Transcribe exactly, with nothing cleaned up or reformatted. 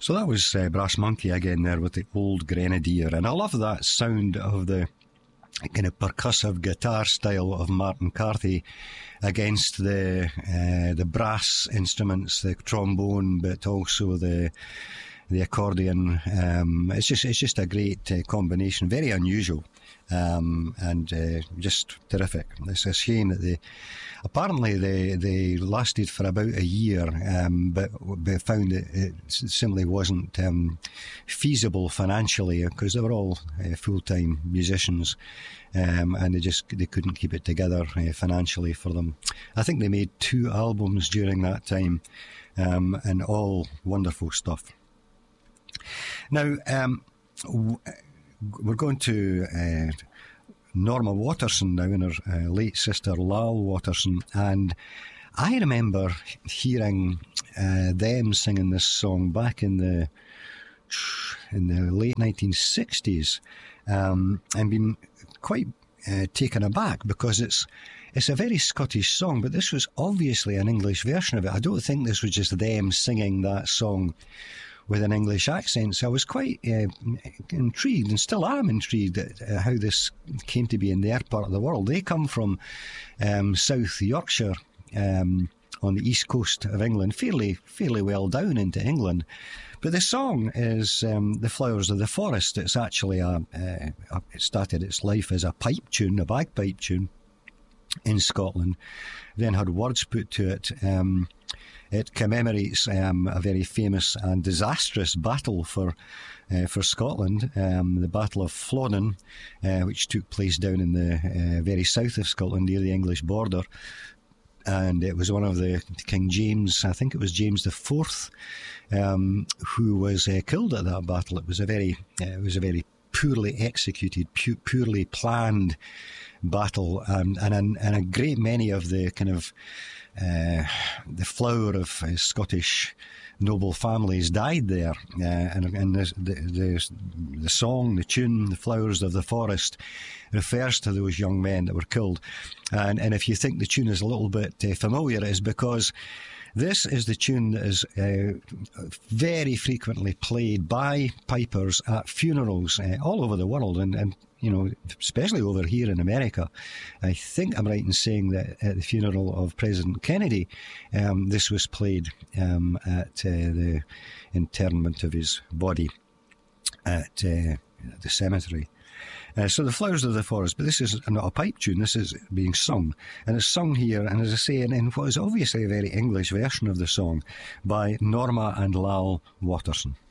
So that was uh, Brass Monkey again there with the Old Grenadier. And I love that sound of the kind of percussive guitar style of Martin Carthy against the uh, the brass instruments, the trombone, but also the the accordion. Um, it's just it's just a great uh, combination, very unusual, um, and uh, just terrific. It's a shame that they apparently they they lasted for about a year, um, but they found that it simply wasn't um, feasible financially because they were all uh, full time musicians. Um, and they just they couldn't keep it together uh, financially for them. I think they made two albums during that time, um, and all wonderful stuff. Now, um, w- we're going to uh, Norma Waterson now and her uh, late sister Lal Waterson, and I remember hearing uh, them singing this song back in the in the late nineteen sixties, um, and being quite uh, taken aback because it's it's a very Scottish song, but this was obviously an English version of it. I don't think this was just them singing that song with an English accent. So I was quite uh, intrigued, and still am intrigued at uh, how this came to be in their part of the world. They come from um, South Yorkshire, um, on the east coast of England, fairly fairly well down into England. But the song is um, The Flowers of the Forest. It's actually a, a, a, it started its life as a pipe tune, a bagpipe tune in Scotland, then had words put to it. Um, it commemorates um, a very famous and disastrous battle for uh, for Scotland, um, the Battle of Flodden, uh, which took place down in the uh, very south of Scotland near the English border. And it was one of the King James, I think it was James the Fourth, um, who was uh, killed at that battle. It was a very, uh, it was a very poorly executed, pu- poorly planned battle, um, and and and a great many of the kind of uh, the flower of uh, Scottish noble families died there, uh, and and the, the the the song, the tune, The Flowers of the Forest, refers to those young men that were killed. And and if you think the tune is a little bit uh, familiar, it's because this is the tune that is uh, very frequently played by pipers at funerals uh, all over the world, and, and you know, especially over here in America. I think I'm right in saying that at the funeral of President Kennedy, um, this was played um, at uh, the interment of his body at uh, the cemetery. Uh, so The Flowers of the Forest, but this is not a pipe tune, this is being sung. And it's sung here, and as I say, in, in what is obviously a very English version of the song by Norma and Lal Waterson.